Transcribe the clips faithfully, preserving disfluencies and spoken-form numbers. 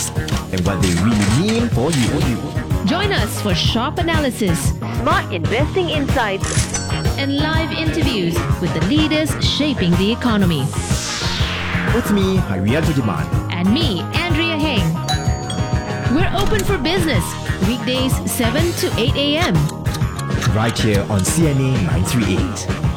news and what they really mean for you. Join us for sharp analysis, smart investing insights, and live interviews with the leaders shaping the economy. With me, Harianto Diman. And me, Andrea Heng. We're open for business, weekdays seven to eight a.m. Right here on C N A nine thirty-eight.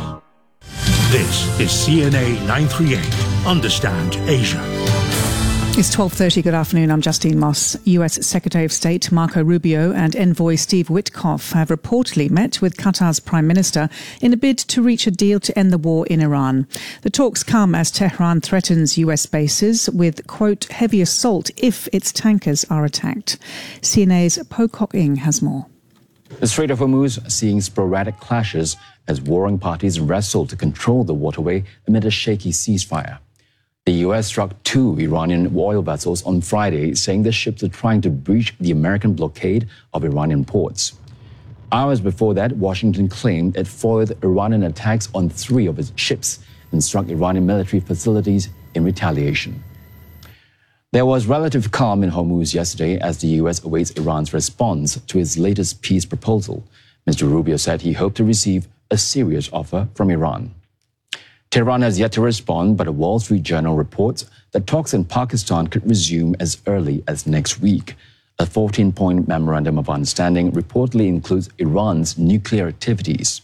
This is C N A nine thirty-eight. Understand Asia. It's twelve thirty. Good afternoon. I'm Justine Moss. U S Secretary of State Marco Rubio and envoy Steve Witkoff have reportedly met with Qatar's Prime Minister in a bid to reach a deal to end the war in Iran. The talks come as Tehran threatens U S bases with, quote, heavy assault if its tankers are attacked. C N A's Pocock Ing has more. The Strait of Hormuz seeing sporadic clashes as warring parties wrestle to control the waterway amid a shaky ceasefire. The U S struck two Iranian oil vessels on Friday, saying the ships are trying to breach the American blockade of Iranian ports. Hours before that, Washington claimed it foiled Iranian attacks on three of its ships and struck Iranian military facilities in retaliation. There was relative calm in Hormuz yesterday as the U S awaits Iran's response to its latest peace proposal. Mister Rubio said he hoped to receive a serious offer from Iran. Tehran has yet to respond, but a Wall Street Journal reports that talks in Pakistan could resume as early as next week. A fourteen-point memorandum of understanding reportedly includes Iran's nuclear activities.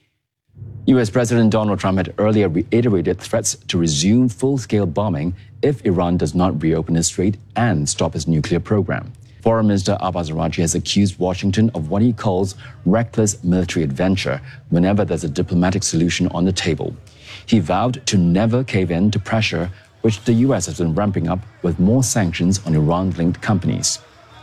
U S President Donald Trump had earlier reiterated threats to resume full-scale bombing if Iran does not reopen the strait and stop its nuclear program. Foreign Minister Abbas Araghchi has accused Washington of what he calls reckless military adventure whenever there's a diplomatic solution on the table. He vowed to never cave in to pressure, which the U S has been ramping up with more sanctions on Iran-linked companies.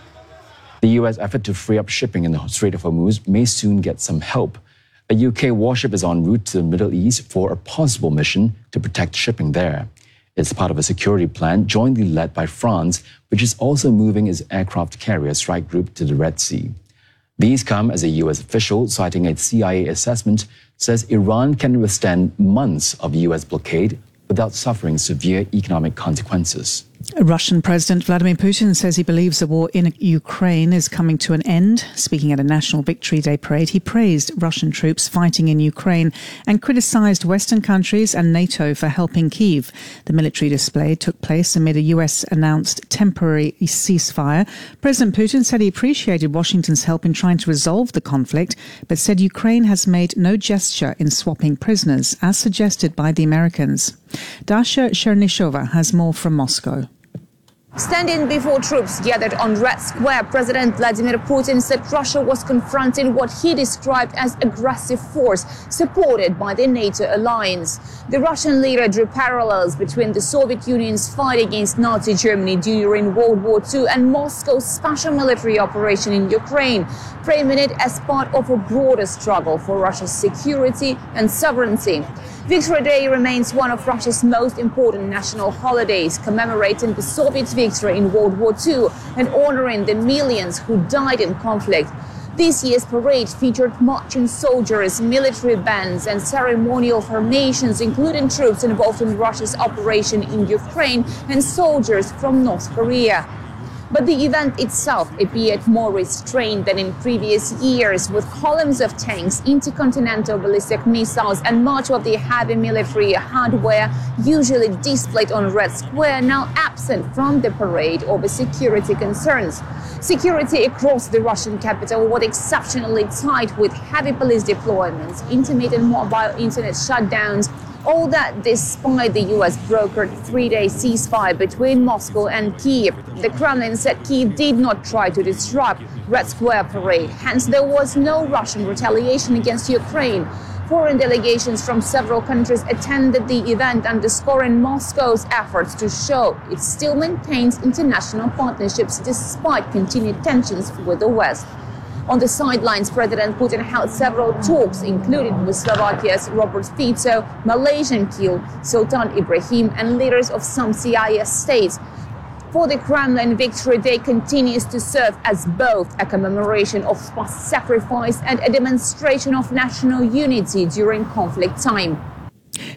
The U S effort to free up shipping in the Strait of Hormuz may soon get some help. A U K warship is en route to the Middle East for a possible mission to protect shipping there. It's part of a security plan jointly led by France, which is also moving its aircraft carrier strike group to the Red Sea. These come as a U S official, citing a C I A assessment, says Iran can withstand months of U S blockade without suffering severe economic consequences. Russian President Vladimir Putin says he believes the war in Ukraine is coming to an end. Speaking at a National Victory Day parade, he praised Russian troops fighting in Ukraine and criticized Western countries and NATO for helping Kyiv. The military display took place amid a U S-announced temporary ceasefire. President Putin said he appreciated Washington's help in trying to resolve the conflict, but said Ukraine has made no gesture in swapping prisoners, as suggested by the Americans. Dasha Chernysova has more from Moscow. Standing before troops gathered on Red Square, President Vladimir Putin said Russia was confronting what he described as aggressive force supported by the NATO alliance. The Russian leader drew parallels between the Soviet Union's fight against Nazi Germany during World War Two and Moscow's special military operation in Ukraine, framing it as part of a broader struggle for Russia's security and sovereignty. Victory Day remains one of Russia's most important national holidays, commemorating the Soviet victory in World War Two and honoring the millions who died in conflict. This year's parade featured marching soldiers, military bands, and ceremonial formations, including troops involved in Russia's operation in Ukraine and soldiers from North Korea. But the event itself appeared more restrained than in previous years, with columns of tanks, intercontinental ballistic missiles, and much of the heavy military hardware usually displayed on Red Square now absent from the parade over security concerns. Security across the Russian capital was exceptionally tight, with heavy police deployments, intermittent mobile internet shutdowns. All that despite the U S brokered three-day ceasefire between Moscow and Kyiv. The Kremlin said Kyiv did not try to disrupt Red Square parade, hence there was no Russian retaliation against Ukraine. Foreign delegations from several countries attended the event, underscoring Moscow's efforts to show it still maintains international partnerships despite continued tensions with the West. On the sidelines, President Putin held several talks, including with Slovakia's Robert Fico, Malaysian Keel, Sultan Ibrahim, and leaders of some C I S states. For the Kremlin, Victory Day continues to serve as both a commemoration of past sacrifice and a demonstration of national unity during conflict time.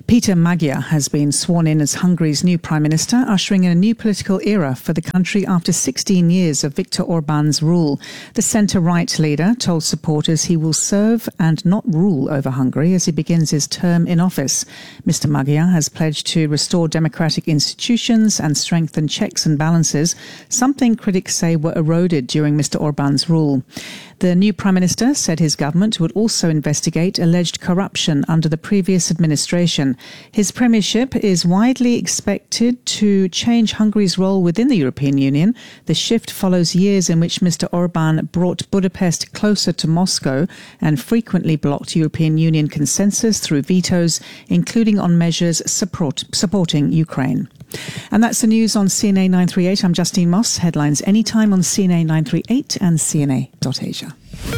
Peter Magyar has been sworn in as Hungary's new Prime Minister, ushering in a new political era for the country after sixteen years of Viktor Orban's rule. The centre-right leader told supporters he will serve and not rule over Hungary as he begins his term in office. Mister Magyar has pledged to restore democratic institutions and strengthen checks and balances, something critics say were eroded during Mister Orban's rule. The new Prime Minister said his government would also investigate alleged corruption under the previous administration. His premiership is widely expected to change Hungary's role within the European Union. The shift follows years in which Mister Orban brought Budapest closer to Moscow and frequently blocked European Union consensus through vetoes, including on measures support, supporting Ukraine. And that's the news on C N A nine thirty-eight. I'm Justine Moss. Headlines anytime on C N A nine thirty-eight and C N A dot Asia.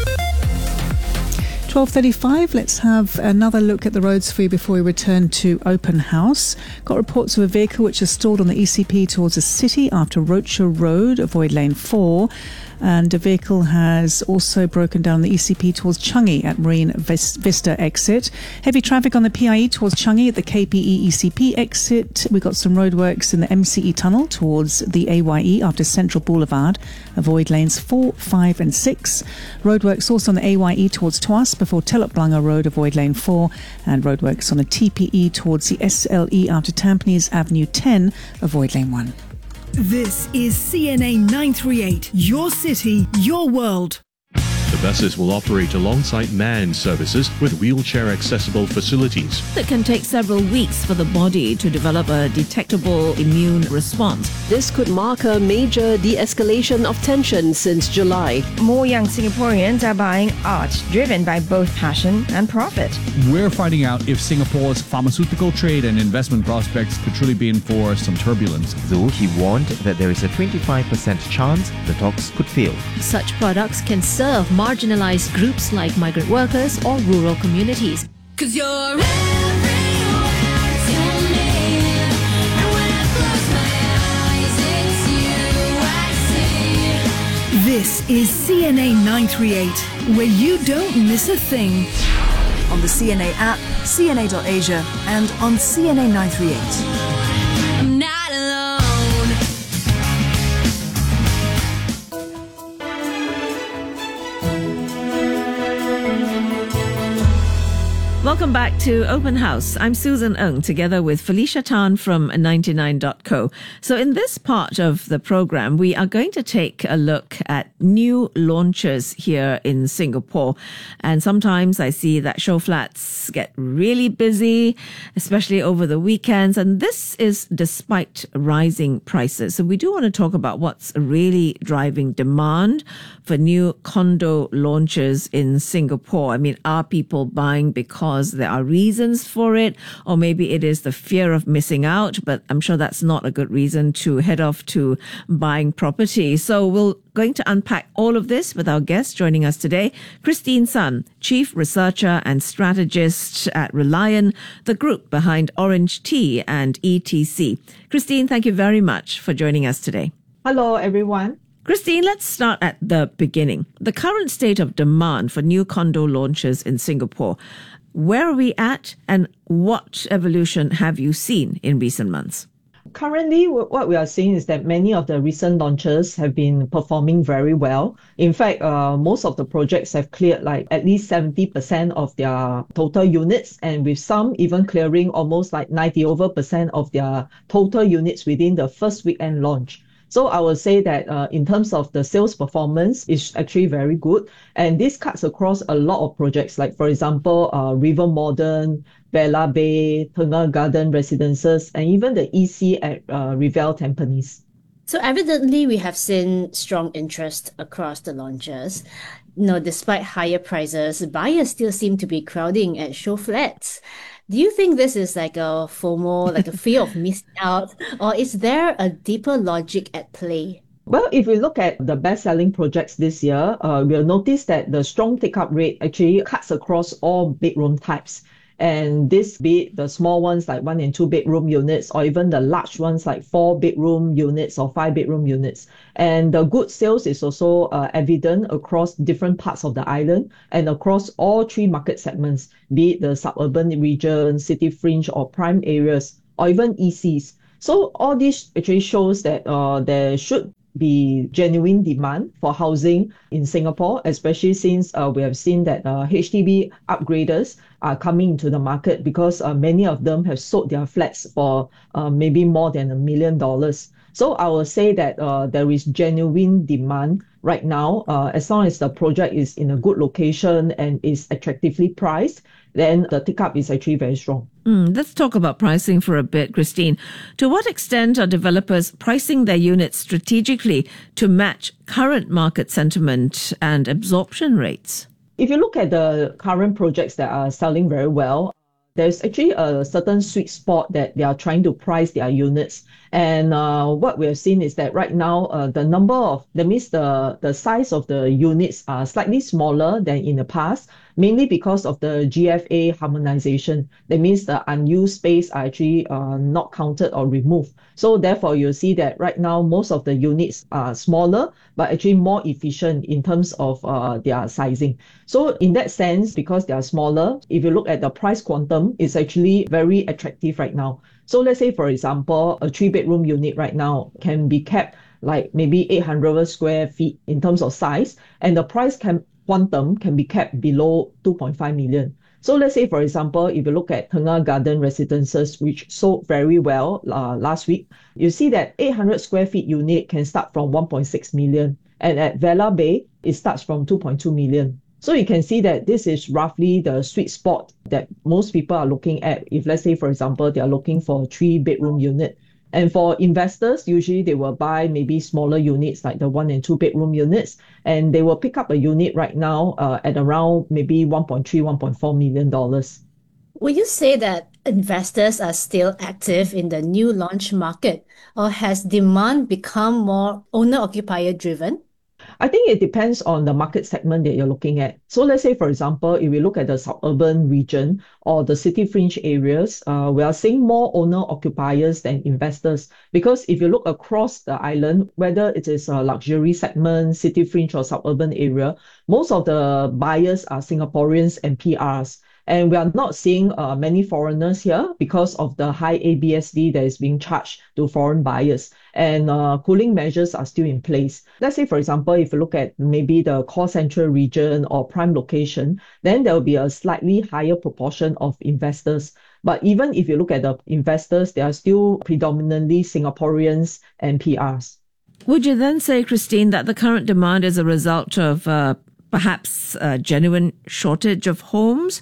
twelve thirty-five, let's have another look at the roads for you before we return to Open House. Got reports of a vehicle which is stalled on the E C P towards the city after Rocher Road, avoid lane four. And a vehicle has also broken down the E C P towards Changi at Marine Vista exit. Heavy traffic on the P I E towards Changi at the K P E E C P exit. We've got some roadworks in the M C E tunnel towards the A Y E after Central Boulevard. Avoid lanes four, five and six. Roadworks also on the A Y E towards Tuas before Telok Blangah Road. Avoid lane four. And roadworks on the T P E towards the S L E after Tampines Avenue ten. Avoid lane one. This is C N A nine thirty-eight, your city, your world. The buses will operate alongside manned services with wheelchair-accessible facilities. It can take several weeks for the body to develop a detectable immune response. This could mark a major de-escalation of tension since July. More young Singaporeans are buying art driven by both passion and profit. We're finding out if Singapore's pharmaceutical trade and investment prospects could truly be in for some turbulence. Though he warned that there is a twenty-five percent chance the talks could fail. Such products can serve marginalized groups like migrant workers or rural communities. 'Cause you're everywhere to me, and when I close my eyes, it's you I see. This is C N A nine thirty-eight, where you don't miss a thing. On the C N A app, C N A dot Asia, and on C N A nine thirty-eight. I'm not alone. Welcome back to Open House. I'm Susan Ng, together with Felicia Tan from ninety-nine dot co. So in this part of the program, we are going to take a look at new launches here in Singapore. And sometimes I see that show flats get really busy, especially over the weekends. And this is despite rising prices. So we do want to talk about what's really driving demand for new condo launches in Singapore. I mean, are people buying because there are reasons for it, or maybe it is the fear of missing out, but I'm sure that's not a good reason to head off to buying property. So we're going to unpack all of this with our guest joining us today, Christine Sun, Chief Researcher and Strategist at Reliant, the group behind Orange Tea and E T C. Christine, thank you very much for joining us today. Hello, everyone. Christine, let's start at the beginning. The current state of demand for new condo launches in Singapore. Where are we at, and what evolution have you seen in recent months? Currently, what we are seeing is that many of the recent launches have been performing very well. In fact, uh, most of the projects have cleared like at least seventy percent of their total units, and with some even clearing almost like ninety over percent of their total units within the first weekend launch. So I would say that uh, in terms of the sales performance, it's actually very good. And this cuts across a lot of projects, like, for example, uh, River Modern, Bella Bay, Tengah Garden Residences, and even the E C at uh, Revel Tampines. So evidently, we have seen strong interest across the launches. You know, despite higher prices, buyers still seem to be crowding at show flats. Do you think this is like a FOMO, like a fear of missing out, or is there a deeper logic at play? Well, if we look at the best-selling projects this year, uh, we'll notice that the strong take-up rate actually cuts across all bedroom types. And this, be it the small ones like one and two bedroom units, or even the large ones like four bedroom units or five bedroom units. And the good sales is also uh, evident across different parts of the island and across all three market segments, be it the suburban region, city fringe, or prime areas, or even E Cs. So all this actually shows that uh, there should be genuine demand for housing in Singapore, especially since uh, we have seen that uh, H D B upgraders are coming into the market because uh, many of them have sold their flats for uh, maybe more than a million dollars. So I will say that uh, there is genuine demand right now. Uh, as long as the project is in a good location and is attractively priced, then the take-up is actually very strong. Mm, let's talk about pricing for a bit, Christine. To what extent are developers pricing their units strategically to match current market sentiment and absorption rates? If you look at the current projects that are selling very well, there's actually a certain sweet spot that they are trying to price their units. And uh, what we have seen is that right now, uh, the number of, that means the, the size of the units are slightly smaller than in the past, mainly because of the G F A harmonization. That means the unused space are actually uh, not counted or removed. So therefore, you'll see that right now, most of the units are smaller, but actually more efficient in terms of uh, their sizing. So in that sense, because they are smaller, if you look at the price quantum, it's actually very attractive right now. So let's say, for example, a three-bedroom unit right now can be kept like maybe eight hundred square feet in terms of size, and the price can quantum can be kept below two point five million. So let's say, for example, if you look at Tengah Garden Residences, which sold very well uh, last week, you see that eight hundred square feet unit can start from one point six million. And at Vela Bay, it starts from two point two million. So you can see that this is roughly the sweet spot that most people are looking at. If let's say, for example, they are looking for a three bedroom unit. And for investors, usually they will buy maybe smaller units like the one and two bedroom units, and they will pick up a unit right now uh, at around maybe one point three, one point four million dollars. Would you say that investors are still active in the new launch market, or has demand become more owner-occupier driven? I think it depends on the market segment that you're looking at. So let's say, for example, if we look at the suburban region or the city fringe areas, uh, we are seeing more owner-occupiers than investors. Because if you look across the island, whether it is a luxury segment, city fringe or suburban area, most of the buyers are Singaporeans and P Rs. And we are not seeing uh, many foreigners here because of the high A B S D that is being charged to foreign buyers. And uh, cooling measures are still in place. Let's say, for example, if you look at maybe the core central region or prime location, then there will be a slightly higher proportion of investors. But even if you look at the investors, they are still predominantly Singaporeans and P Rs. Would you then say, Christine, that the current demand is a result of uh, perhaps a genuine shortage of homes?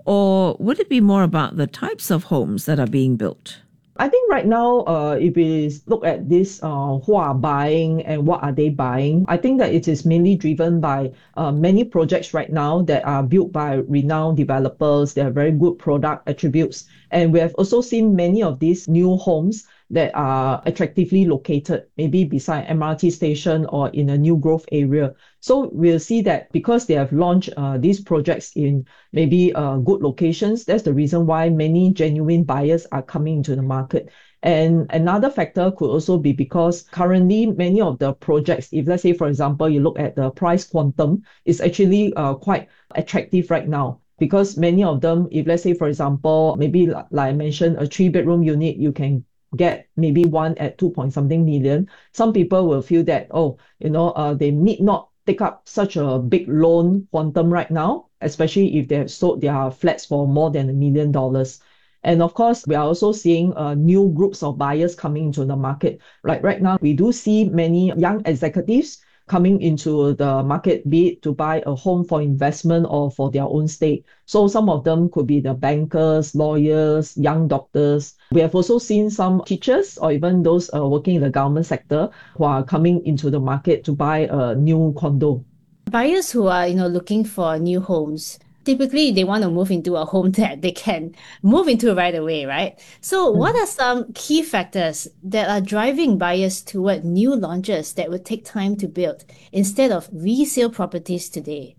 Or would it be more about the types of homes that are being built? I think right now, uh, if we look at this, uh, who are buying and what are they buying, I think that it is mainly driven by uh, many projects right now that are built by renowned developers. They have very good product attributes. And we have also seen many of these new homes that are attractively located, maybe beside M R T station or in a new growth area. So we'll see that because they have launched uh, these projects in maybe uh, good locations, that's the reason why many genuine buyers are coming into the market. And another factor could also be because currently many of the projects, if let's say, for example, you look at the price quantum, is actually uh, quite attractive right now. Because many of them, if let's say, for example, maybe like I mentioned, a three bedroom unit, you can get maybe one at two point something million. Some people will feel that, oh, you know, uh, they need not take up such a big loan quantum right now, especially if they have sold their flats for more than a million dollars. And of course, we are also seeing uh, new groups of buyers coming into the market. Like right now, we do see many young executives coming into the market, be it to buy a home for investment or for their own stay. So some of them could be the bankers, lawyers, young doctors. We have also seen some teachers or even those uh, working in the government sector who are coming into the market to buy a new condo. Buyers who are, you know, looking for new homes, typically they want to move into a home that they can move into right away, right? So mm. what are some key factors that are driving buyers toward new launches that would take time to build instead of resale properties today?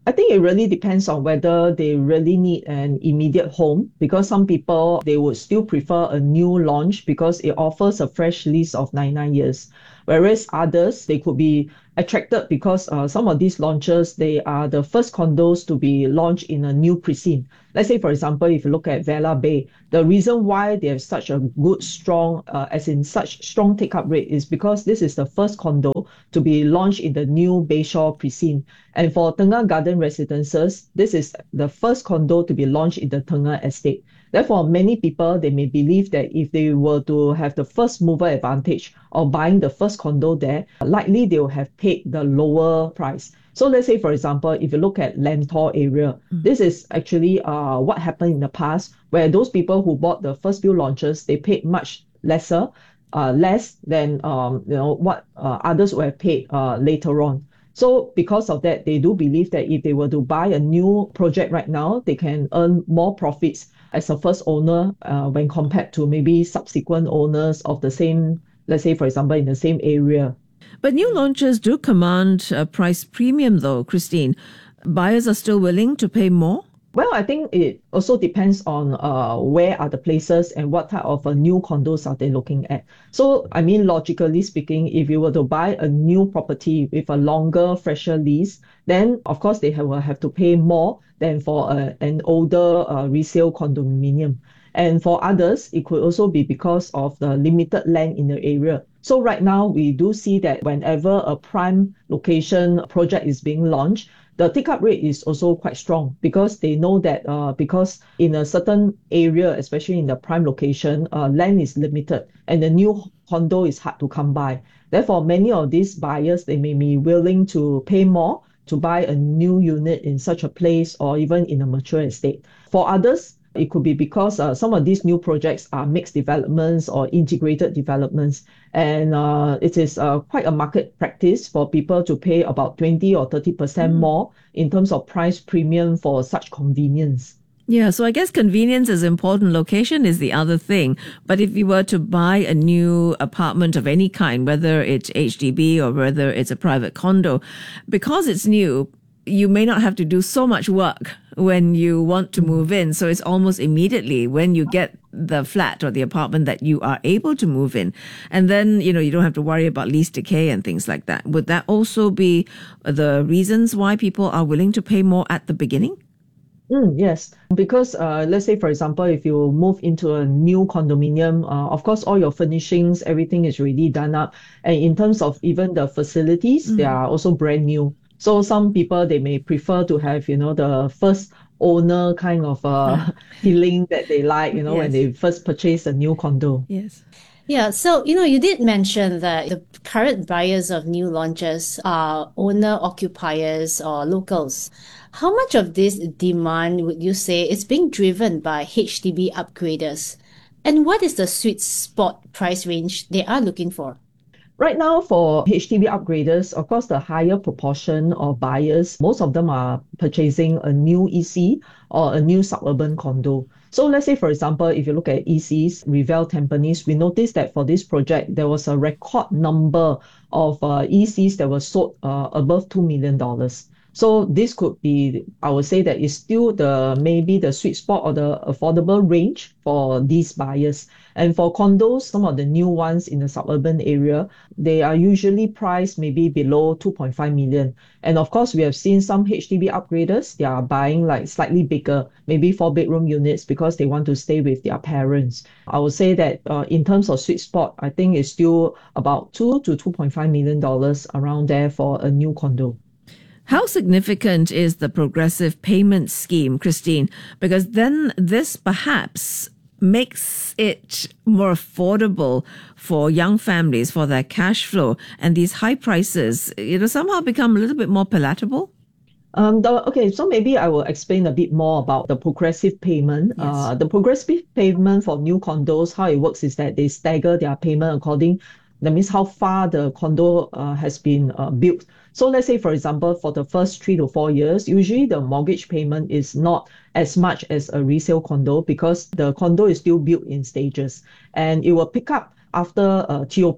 I think it really depends on whether they really need an immediate home, because some people, they would still prefer a new launch because it offers a fresh lease of ninety-nine years. Whereas others, they could be attracted because uh, some of these launches, they are the first condos to be launched in a new precinct. Let's say, for example, if you look at Vela Bay, the reason why they have such a good, strong, uh, as in such strong take-up rate is because this is the first condo to be launched in the new Bayshore precinct. And for Tengah Garden Residences, this is the first condo to be launched in the Tengah estate. Therefore, many people, they may believe that if they were to have the first mover advantage of buying the first condo there, likely they will have paid the lower price. So let's say, for example, if you look at Lentor area, mm. this is actually uh, what happened in the past, where those people who bought the first few launches, they paid much lesser, uh, less than um, you know what uh, others would have paid uh, later on. So because of that, they do believe that if they were to buy a new project right now, they can earn more profits as a first owner uh, when compared to maybe subsequent owners of the same, let's say, for example, in the same area. But new launches do command a price premium, though, Christine. Buyers are still willing to pay more? Well, I think it also depends on uh, where are the places and what type of uh, new condos are they looking at. So, I mean, logically speaking, if you were to buy a new property with a longer, fresher lease, then of course they have, will have to pay more than for a, an older uh, resale condominium. And for others, it could also be because of the limited land in the area. So right now, we do see that whenever a prime location project is being launched, the take-up rate is also quite strong because they know that uh, because in a certain area, especially in the prime location, uh, land is limited and the new condo is hard to come by. Therefore, many of these buyers, they may be willing to pay more to buy a new unit in such a place or even in a mature estate. For others, it could be because uh, some of these new projects are mixed developments or integrated developments. And uh, it is uh, quite a market practice for people to pay about twenty or thirty percent mm. more in terms of price premium for such convenience. Yeah, so I guess convenience is important. Location is the other thing. But if you were to buy a new apartment of any kind, whether it's H D B or whether it's a private condo, because it's new, you may not have to do so much work when you want to move in. So it's almost immediately when you get the flat or the apartment that you are able to move in. And then, you know, you don't have to worry about lease decay and things like that. Would that also be the reasons why people are willing to pay more at the beginning? Mm, yes, because uh, let's say, for example, if you move into a new condominium, uh, of course, all your furnishings, everything is already done up. And in terms of even the facilities, mm. they are also brand new. So some people, they may prefer to have, you know, the first owner kind of uh, feeling that they like, you know, yes. when they first purchase a new condo. Yes. Yeah, so, you know, you did mention that the current buyers of new launches are owner-occupiers or locals. How much of this demand would you say is being driven by H D B upgraders? And what is the sweet spot price range they are looking for? Right now, for H D B upgraders, of course, the higher proportion of buyers, most of them are purchasing a new E C or a new suburban condo. So let's say, for example, if you look at E Cs, Revel Tampines, we noticed that for this project, there was a record number of uh, E Cs that were sold uh, above two million dollars. So this could be, I would say that is still the maybe the sweet spot or the affordable range for these buyers. And for condos, some of the new ones in the suburban area, they are usually priced maybe below two point five million. And of course, we have seen some H D B upgraders, they are buying like slightly bigger, maybe four bedroom units because they want to stay with their parents. I would say that uh, in terms of sweet spot, I think it's still about two to two point five million dollars around there for a new condo. How significant is the progressive payment scheme, Christine? Because then this perhaps makes it more affordable for young families for their cash flow, and these high prices, you know, somehow become a little bit more palatable. Um, the, okay, so maybe I will explain a bit more about the progressive payment. Yes. Uh, the progressive payment for new condos, how it works is that they stagger their payment according, that means how far the condo uh, has been uh, built. So let's say, for example, for the first three to four years, usually the mortgage payment is not as much as a resale condo because the condo is still built in stages and it will pick up after uh, T O P.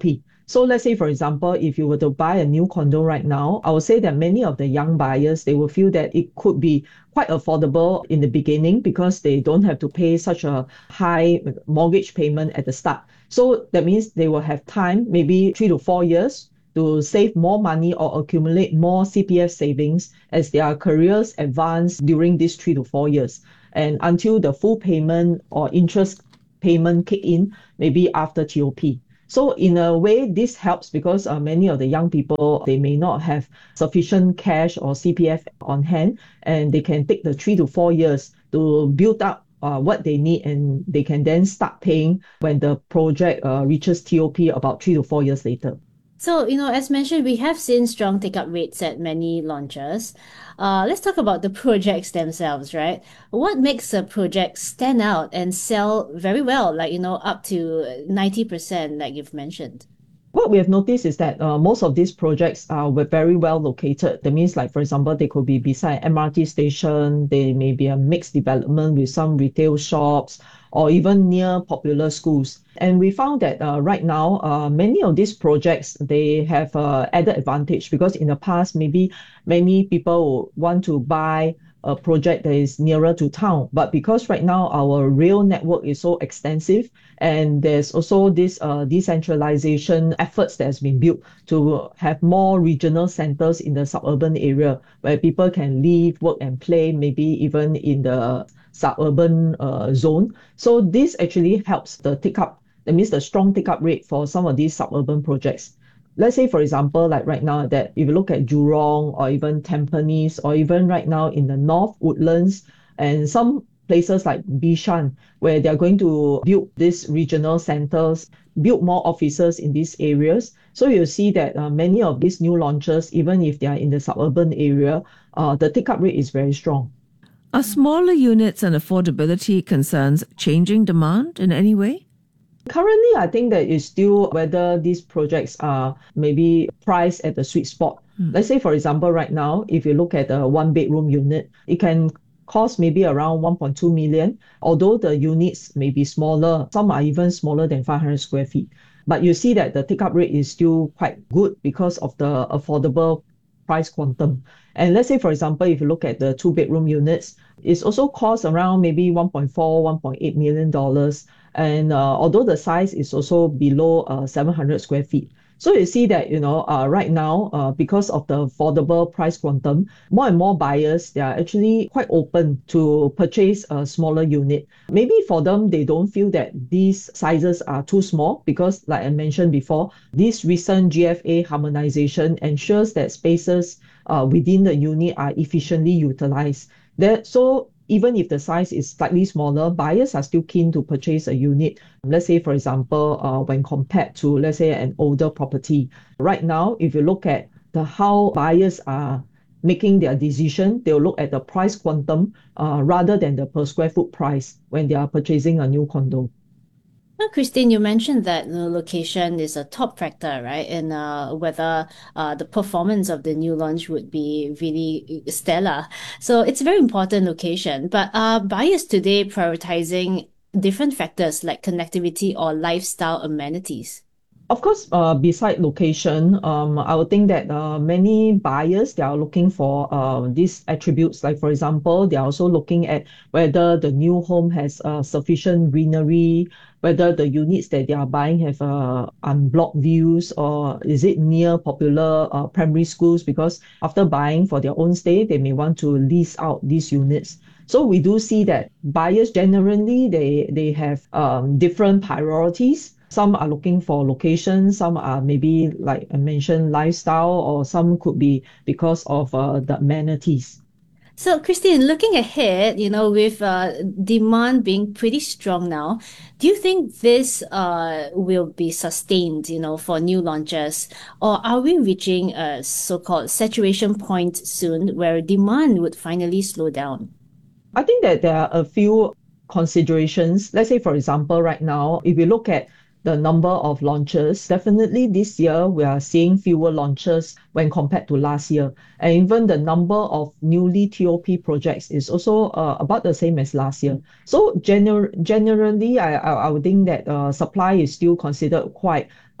So let's say, for example, if you were to buy a new condo right now, I would say that many of the young buyers, they will feel that it could be quite affordable in the beginning because they don't have to pay such a high mortgage payment at the start. So that means they will have time, maybe three to four years, to save more money or accumulate more C P F savings as their careers advance during these three to four years. And until the full payment or interest payment kick in, maybe after T O P. So in a way, this helps because uh, many of the young people, they may not have sufficient cash or C P F on hand, and they can take the three to four years to build up uh, what they need, and they can then start paying when the project uh, reaches T O P about three to four years later. So, you know, as mentioned, we have seen strong take-up rates at many launches. Uh, let's talk about the projects themselves, right? What makes a project stand out and sell very well, like, you know, up to ninety percent, like you've mentioned? What we have noticed is that uh, most of these projects are were very well located. That means, like, for example, they could be beside M R T station, they may be a mixed development with some retail shops, or even near popular schools. And we found that uh, right now, uh, many of these projects, they have uh, added advantage because in the past, maybe many people want to buy a project that is nearer to town. But because right now our rail network is so extensive, and there's also this uh, decentralization efforts that has been built to have more regional centers in the suburban area where people can live, work, and play, maybe even in the suburban uh, zone. So this actually helps the take-up, that means the strong take-up rate for some of these suburban projects. Let's say, for example, like right now, that if you look at Jurong or even Tampines, or even right now in the North Woodlands and some places like Bishan, where they're going to build these regional centers, build more offices in these areas. So you'll see that uh, many of these new launches, even if they are in the suburban area, uh, the take-up rate is very strong. Are smaller units and affordability concerns changing demand in any way? Currently, I think that it's still whether these projects are maybe priced at the sweet spot. Mm. Let's say, for example, right now, if you look at a one bedroom unit, it can cost maybe around one point two million, although the units may be smaller. Some are even smaller than five hundred square feet. But you see that the take-up rate is still quite good because of the affordable price quantum. And let's say, for example, if you look at the two bedroom units, it's also cost around maybe one point four, one point eight million dollars. And uh, although the size is also below uh, seven hundred square feet. So you see that, you know, uh, right now, uh, because of the affordable price quantum, more and more buyers, they are actually quite open to purchase a smaller unit. Maybe for them, they don't feel that these sizes are too small because, like I mentioned before, this recent G F A harmonization ensures that spaces uh, within the unit are efficiently utilized. That, so even if the size is slightly smaller, buyers are still keen to purchase a unit. Let's say, for example, uh, when compared to, let's say, an older property. Right now, if you look at the how buyers are making their decision, they'll look at the price quantum uh, rather than the per square foot price when they are purchasing a new condo. Well, Christine, you mentioned that the location is a top factor, right? In uh, whether uh, the performance of the new launch would be really stellar. So it's a very important location. But are buyers today prioritizing different factors like connectivity or lifestyle amenities? Of course, uh, beside location, um, I would think that uh, many buyers, they are looking for uh, these attributes. Like, for example, they are also looking at whether the new home has uh, sufficient greenery, whether the units that they are buying have uh, unblocked views, or is it near popular uh, primary schools, because after buying for their own stay, they may want to lease out these units. So we do see that buyers generally, they, they have um, different priorities. Some are looking for location, some are maybe, like I mentioned, lifestyle, or some could be because of uh, the amenities. So, Christine, looking ahead, you know, with uh, demand being pretty strong now, do you think this uh, will be sustained, you know, for new launches? Or are we reaching a so-called saturation point soon where demand would finally slow down? I think that there are a few considerations. Let's say, for example, right now, if we look at the number of launches, definitely this year we are seeing fewer launches when compared to last year. And even the number of newly T O P projects is also uh, about the same as last year. So gener- generally, I, I, I would think that uh, supply is still considered quite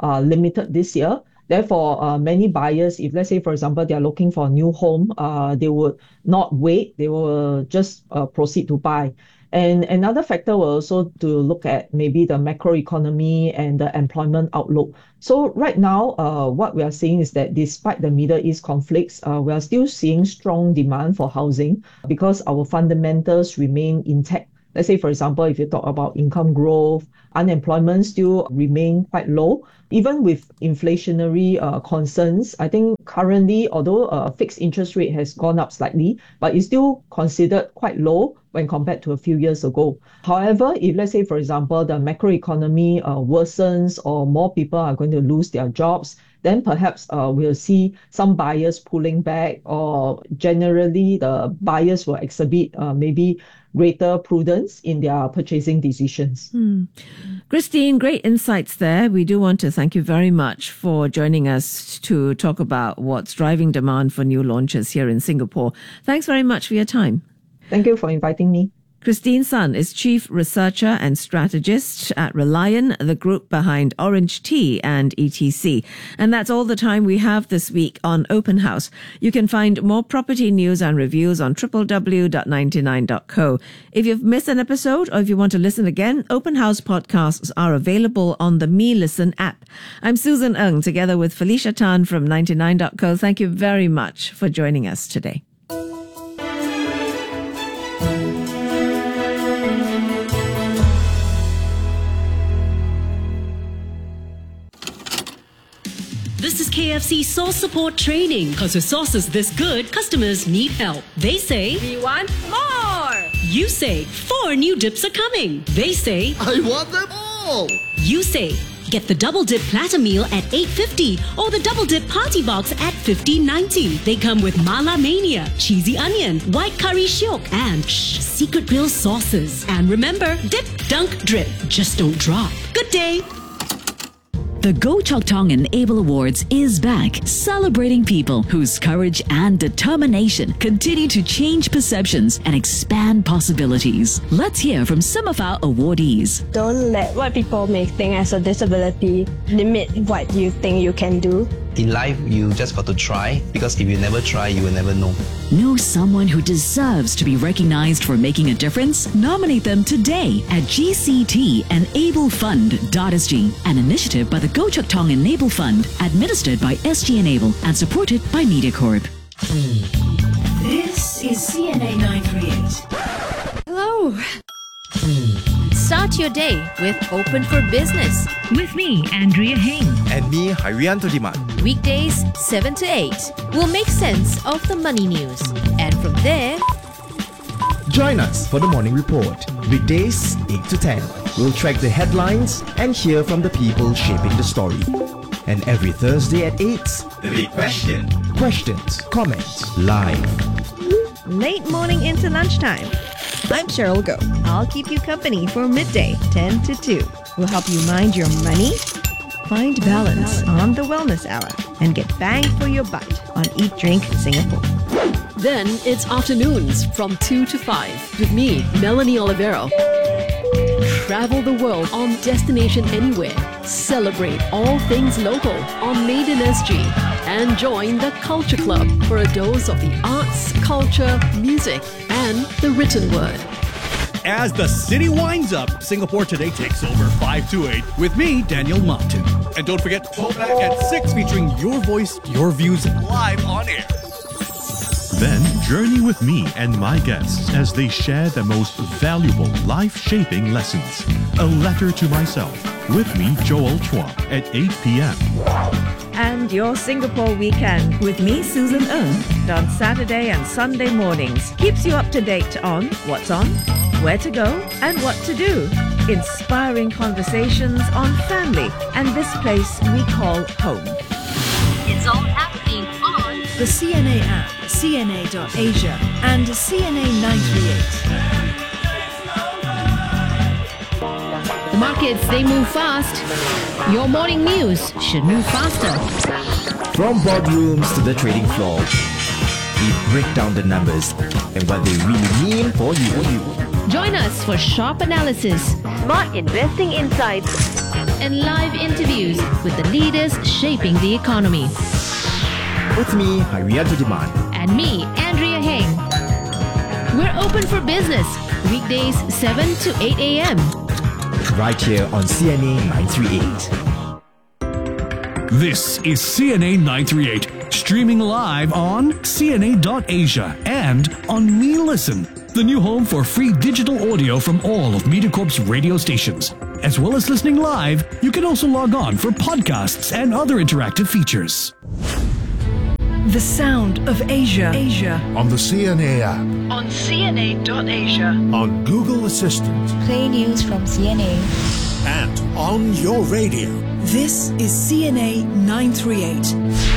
uh, limited this year. Therefore, uh, many buyers, if let's say, for example, they are looking for a new home, uh, they would not wait. They will just uh, proceed to buy. And another factor will also to look at maybe the macroeconomy and the employment outlook. So right now, uh, what we are seeing is that despite the Middle East conflicts, uh, we are still seeing strong demand for housing because our fundamentals remain intact. Let's say, for example, if you talk about income growth, unemployment still remain quite low. Even with inflationary uh, concerns, I think currently, although uh, fixed interest rate has gone up slightly, but it's still considered quite low when compared to a few years ago. However, if let's say, for example, the macroeconomy uh, worsens or more people are going to lose their jobs, then perhaps uh, we'll see some buyers pulling back, or generally the buyers will exhibit uh, maybe greater prudence in their purchasing decisions. Hmm. Christine, great insights there. We do want to thank you very much for joining us to talk about what's driving demand for new launches here in Singapore. Thanks very much for your time. Thank you for inviting me. Christine Sun is Chief Researcher and Strategist at Relion, the group behind Orange Tea and et cetera. And that's all the time we have this week on Open House. You can find more property news and reviews on w w w dot ninety-nine dot co. If you've missed an episode or if you want to listen again, Open House podcasts are available on the Me Listen app. I'm Susan Ng, together with Felicia Tan from ninety-nine dot co. Thank you very much for joining us today. This is K F C Sauce Support Training. Because with sauces this good, customers need help. They say, we want more! You say, four new dips are coming. They say, I want them all! You say, get the Double Dip Platter Meal at eight fifty or the Double Dip Party Box at fifteen ninety. They come with Mala Mania, Cheesy Onion, White Curry Shiok, and shh, Secret Grill sauces. And remember, dip, dunk, drip. Just don't drop. Good day! The Goh Chok Tong Enable Awards is back, celebrating people whose courage and determination continue to change perceptions and expand possibilities. Let's hear from some of our awardees. Don't let what people may think as a disability limit what you think you can do. In life, you just got to try, because if you never try, you will never know. Know someone who deserves to be recognized for making a difference? Nominate them today at g c t enable fund dot s g, an initiative by the Goh Chok Tong Enable Fund, administered by S G Enable and supported by MediaCorp. This is C N A nine thirty-eight. Hello. Start your day with Open for Business. With me, Andrea Heng. And me, Harianto Diman. Weekdays seven to eight. We'll make sense of the money news. And from there, join us for the Morning Report. Weekdays eight to ten. We'll track the headlines and hear from the people shaping the story. And every Thursday at eight, The Big Question. Questions, comments, live. Late morning into lunchtime. I'm Cheryl Go. I'll keep you company for midday, ten to two. We'll help you mind your money, find balance on the Wellness Hour, and get bang for your buck on Eat Drink Singapore. Then it's afternoons from two to five with me, Melanie Olivero. Travel the world on Destination Anywhere. Celebrate all things local on Made in S G. And join the Culture Club for a dose of the arts, culture, music, and the written word. As the city winds up, Singapore Today takes over five to eight with me, Daniel Martin. And don't forget, Talk Back at six, featuring your voice, your views, live on air. Then journey with me and my guests as they share the most valuable life-shaping lessons. A Letter to Myself with me, Joel Chua, at eight p.m. And your Singapore weekend with me, Susan Ng, on Saturday and Sunday mornings, keeps you up to date on what's on, where to go, and what to do. Inspiring conversations on family and this place we call home. It's all happening on the C N A app, C N A dot Asia, and C N A nine thirty-eight. the markets, they move fast. Your morning news should move faster. From boardrooms to the trading floor, we break down the numbers and what they really mean for you. Join us for sharp analysis, Smart investing insights. and live interviews with the leaders shaping the economy. With me, Harianto Diman. And me, Andrea Heng. We're open for business, weekdays seven to eight a.m. Right here on C N A nine thirty-eight. This is C N A nine thirty-eight, streaming live on C N A dot Asia and on Me Listen, the new home for free digital audio from all of MediaCorp's radio stations. As well as listening live, you can also log on for podcasts and other interactive features. The sound of Asia. Asia. On the C N A app. On C N A dot Asia. On Google Assistant. Play news from C N A. And on your radio. This is C N A nine thirty-eight.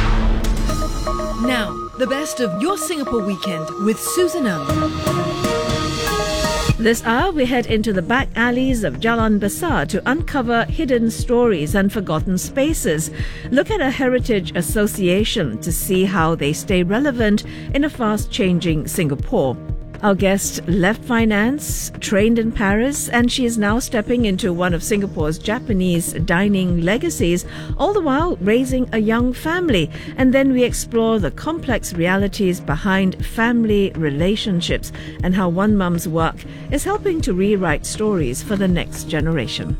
Now, the best of your Singapore weekend with Susan Ng. This hour, we head into the back alleys of Jalan Besar to uncover hidden stories and forgotten spaces. Look at a heritage association to see how they stay relevant in a fast-changing Singapore. Our guest left finance, trained in Paris, and she is now stepping into one of Singapore's Japanese dining legacies, all the while raising a young family. And then we explore the complex realities behind family relationships and how one mum's work is helping to rewrite stories for the next generation.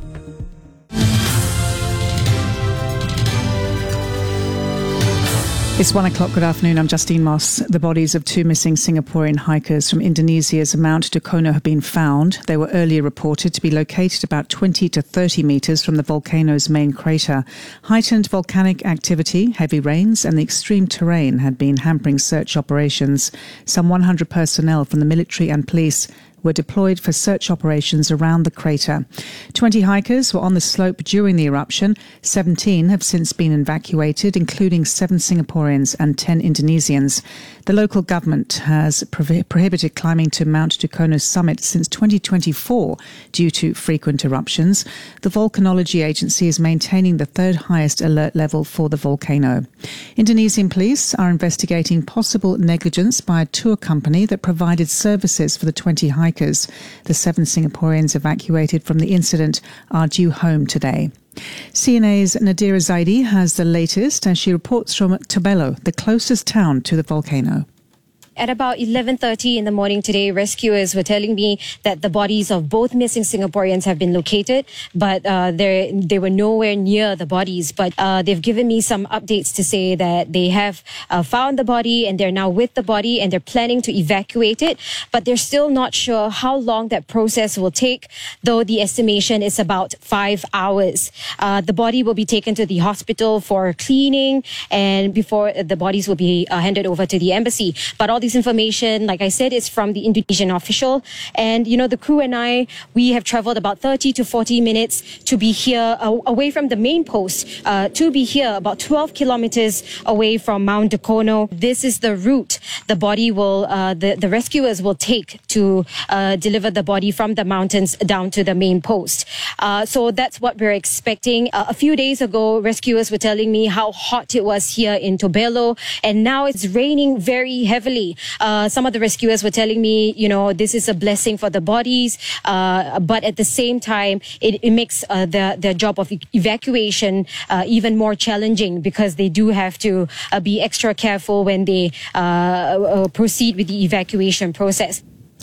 It's one o'clock. Good afternoon. I'm Justine Moss. The bodies of two missing Singaporean hikers from Indonesia's Mount Dukono have been found. They were earlier reported to be located about twenty to thirty metres from the volcano's main crater. Heightened volcanic activity, heavy rains and the extreme terrain had been hampering search operations. Some one hundred personnel from the military and police were deployed for search operations around the crater. twenty hikers were on the slope during the eruption. seventeen have since been evacuated, including seven Singaporeans and ten Indonesians. The local government has prohi- prohibited climbing to Mount Dukono summit since twenty twenty-four due to frequent eruptions. The Volcanology Agency is maintaining the third highest alert level for the volcano. Indonesian police are investigating possible negligence by a tour company that provided services for the twenty hikers. The seven Singaporeans evacuated from the incident are due home today. C N A's Nadira Zaidi has the latest as she reports from Tobelo, the closest town to the volcano. At about eleven thirty in the morning today, rescuers were telling me that the bodies of both missing Singaporeans have been located, but uh, they they were nowhere near the bodies. But uh, they've given me some updates to say that they have uh, found the body and they're now with the body and they're planning to evacuate it. But they're still not sure how long that process will take, though the estimation is about five hours. Uh, the body will be taken to the hospital for cleaning and before the bodies will be uh, handed over to the embassy. But all this information, like I said, is from the Indonesian official. And, you know, the crew and I, we have traveled about thirty to forty minutes to be here uh, away from the main post, uh, to be here about twelve kilometers away from Mount Dukono. This is the route the body will, uh, the, the rescuers will take to uh, deliver the body from the mountains down to the main post. Uh, so that's what we're expecting. Uh, a few days ago, rescuers were telling me how hot it was here in Tobelo, and now it's raining very heavily. Uh, some of the rescuers were telling me, you know, this is a blessing for the bodies, uh, but at the same time, it, it makes uh, the, the job of evacuation uh, even more challenging because they do have to uh, be extra careful when they uh, uh, proceed with the evacuation process.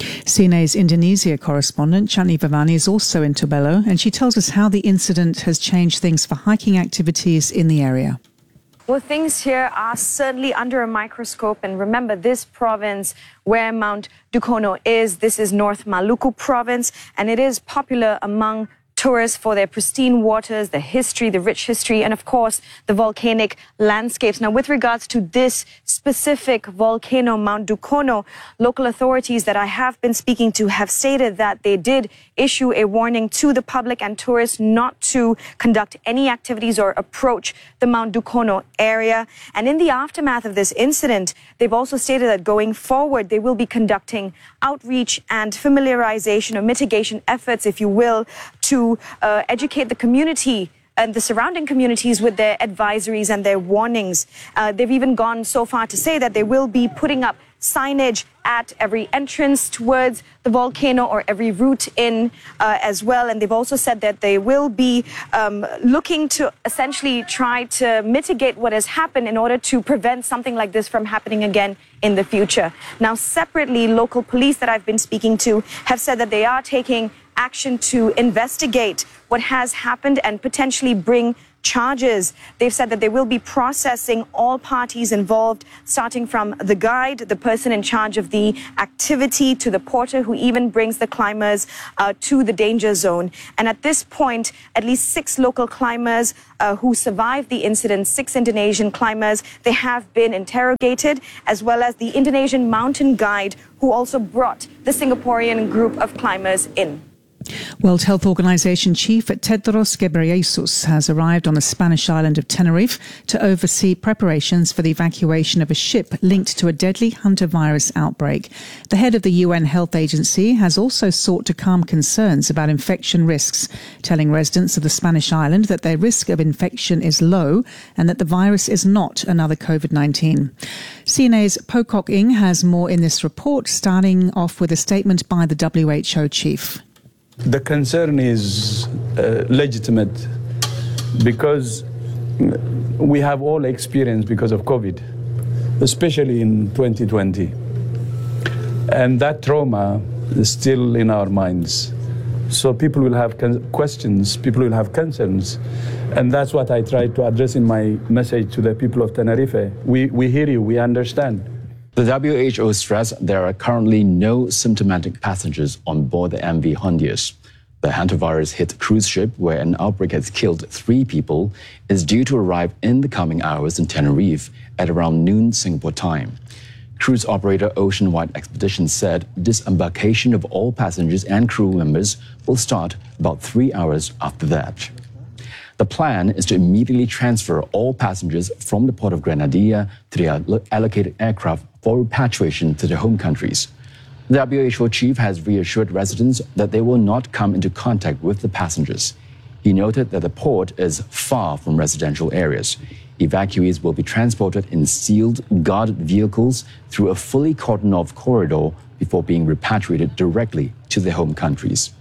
C N A's Indonesia correspondent Chani Vavani is also in Tobelo, and she tells us how the incident has changed things for hiking activities in the area. Well, things here are certainly under a microscope. And remember, this province where Mount Dukono is, this is North Maluku province, and it is popular among tourists for their pristine waters, the history, the rich history, and of course, the volcanic landscapes. Now, with regards to this specific volcano, Mount Dukono, local authorities that I have been speaking to have stated that they did issue a warning to the public and tourists not to conduct any activities or approach the Mount Dukono area. And in the aftermath of this incident, they've also stated that going forward, they will be conducting outreach and familiarization or mitigation efforts, if you will, to uh, educate the community and the surrounding communities with their advisories and their warnings. Uh, they've even gone so far to say that they will be putting up signage at every entrance towards the volcano or every route in uh, as well. And they've also said that they will be um, looking to essentially try to mitigate what has happened in order to prevent something like this from happening again in the future. Now, separately, local police that I've been speaking to have said that they are taking action to investigate what has happened and potentially bring charges. They've said that they will be processing all parties involved, starting from the guide, the person in charge of the activity, to the porter who even brings the climbers uh, to the danger zone. And at this point, at least six local climbers uh, who survived the incident, six Indonesian climbers, they have been interrogated, as well as the Indonesian mountain guide who also brought the Singaporean group of climbers in. World Health Organization Chief Tedros Ghebreyesus has arrived on the Spanish island of Tenerife to oversee preparations for the evacuation of a ship linked to a deadly hantavirus outbreak. The head of the U N Health Agency has also sought to calm concerns about infection risks, telling residents of the Spanish island that their risk of infection is low and that the virus is not another COVID nineteen. C N A's Pocock Ing has more in this report, starting off with a statement by the W H O chief. The concern is uh, legitimate because we have all experienced because of COVID, especially in twenty twenty. And that trauma is still in our minds. So people will have con- questions, people will have concerns. And that's what I try to address in my message to the people of Tenerife. We, we hear you, we understand. The W H O stressed there are currently no symptomatic passengers on board the M V Hondius. The hantavirus hit cruise ship, where an outbreak has killed three people, is due to arrive in the coming hours in Tenerife at around noon Singapore time. Cruise operator Ocean Wide Expeditions said disembarkation of all passengers and crew members will start about three hours after that. The plan is to immediately transfer all passengers from the port of Grenadilla to the allocated aircraft for repatriation to their home countries. The W H O chief has reassured residents that they will not come into contact with the passengers. He noted that the port is far from residential areas. Evacuees will be transported in sealed, guarded vehicles through a fully cordoned-off corridor before being repatriated directly to their home countries.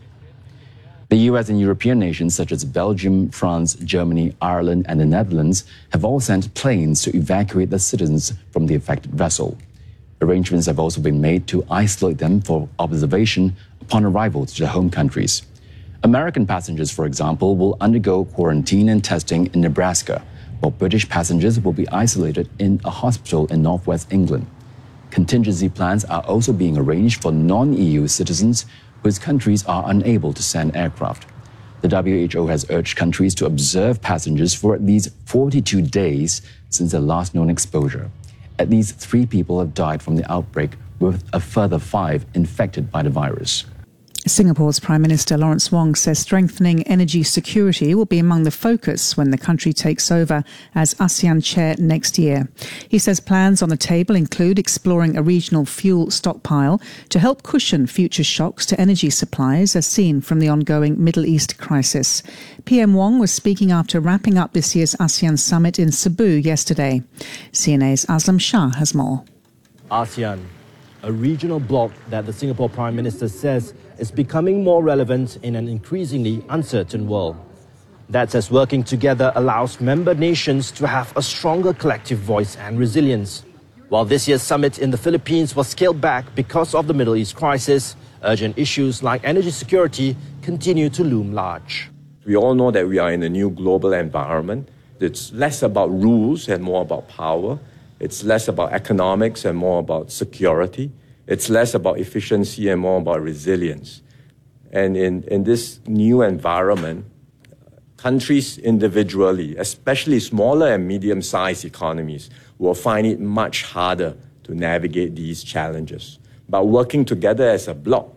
The U S and European nations such as Belgium, France, Germany, Ireland, and the Netherlands have all sent planes to evacuate the citizens from the affected vessel. Arrangements have also been made to isolate them for observation upon arrival to their home countries. American passengers, for example, will undergo quarantine and testing in Nebraska, while British passengers will be isolated in a hospital in northwest England. Contingency plans are also being arranged for non-E U citizens whose countries are unable to send aircraft. The W H O has urged countries to observe passengers for at least forty-two days since their last known exposure. At least three people have died from the outbreak, with a further five infected by the virus. Singapore's Prime Minister Lawrence Wong says strengthening energy security will be among the focus when the country takes over as ASEAN chair next year. He says plans on the table include exploring a regional fuel stockpile to help cushion future shocks to energy supplies as seen from the ongoing Middle East crisis. P M Wong was speaking after wrapping up this year's ASEAN summit in Cebu yesterday. C N A's Aslam Shah has more. ASEAN, a regional bloc that the Singapore Prime Minister says is becoming more relevant in an increasingly uncertain world. That says working together allows member nations to have a stronger collective voice and resilience. While this year's summit in the Philippines was scaled back because of the Middle East crisis, urgent issues like energy security continue to loom large. We all know that we are in a new global environment. It's less about rules and more about power. It's less about economics and more about security. It's less about efficiency and more about resilience. And in, in this new environment, countries individually, especially smaller and medium-sized economies, will find it much harder to navigate these challenges. But working together as a bloc,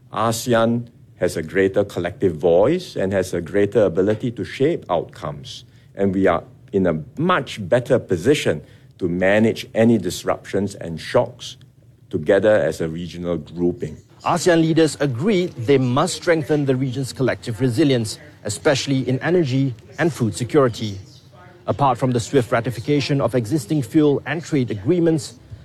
ASEAN has a greater collective voice and has a greater ability to shape outcomes. And we are in a much better position to manage any disruptions and shocks together as a regional grouping. ASEAN leaders agree they must strengthen the region's collective resilience, especially in energy and food security. Apart from the swift ratification of existing fuel and trade agreements,